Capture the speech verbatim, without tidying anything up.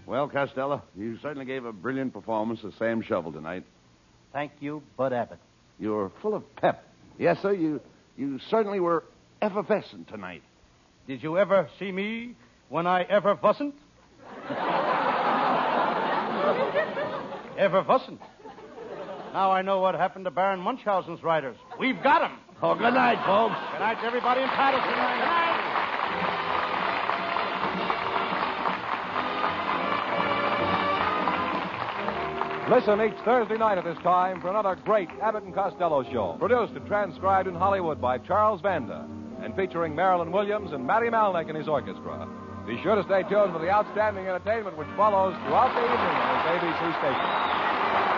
Well, Costello, you certainly gave a brilliant performance as Sam Shovel tonight. Thank you, Bud Abbott. You're full of pep. Yes, sir, you you certainly were effervescent tonight. Did you ever see me when I effervescent? Effervescent. Now I know what happened to Baron Munchausen's riders. We've got them. Oh, good night, folks. Good night to everybody in Patterson. Good night. Listen each Thursday night at this time for another great Abbott and Costello show, produced and transcribed in Hollywood by Charles Vanda, and featuring Marilyn Williams and Matty Malnick and his orchestra. Be sure to stay tuned for the outstanding entertainment which follows throughout the evening on this A B C station.